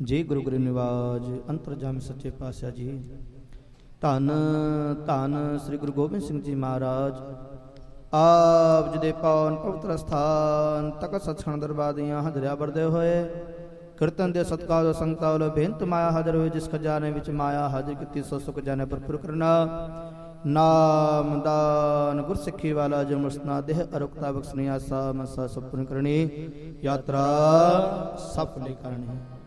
ਜੀ ਗੁਰੂ ਗ੍ਰੰਥ ਨਿਵਾਜ ਅੰਤਰਜਾਮੀ ਸੱਚੇ ਪਾਤਸ਼ਾਹ ਜੀ। ਧੰਨ ਧੰਨ ਸ੍ਰੀ ਗੁਰੂ ਗੋਬਿੰਦ ਸਿੰਘ ਜੀ ਮਹਾਰਾਜ। ਆਪ ਜੀ ਦੇ ਪਾਵਨ ਪਵਿੱਤਰ ਸਥਾਨ ਤਖਤ ਸੱਚਖੰਡ ਦਰਬਾਰ ਦੀਆਂ ਹਾਜ਼ਰੀਆਂ ਵਰਦੇ ਹੋਏ ਕੀਰਤਨ ਦੇ ਸਤਿਕਾਰ ਸੰਗਤਾਂ ਵੱਲੋਂ ਬੇਨਤ ਮਾਇਆ ਹਾਜ਼ਰ ਹੋਈ। ਜਿਸ ਖਜ਼ਾਨੇ ਵਿੱਚ ਮਾਇਆ ਹਾਜ਼ਰ ਕੀਤੀ ਸੋ ਸੁ ਖਜ਼ਾਨੇ ਭਰਪੂਰ ਕਰਨਾ। ਨਾਮ ਦਾਨ ਗੁਰਸਿੱਖੀ ਵਾਲਾ ਜੋ ਮੁਸਨਾ ਦੇਹ ਅਰੁਕਤਾ ਬਖਸ਼ਣੀ ਆਸਾ ਮਸਾ ਸਪੂਰਨ ਕਰਨੀ। ਯਾਤਰਾ ਸਫਲ ਕਰਨੀ।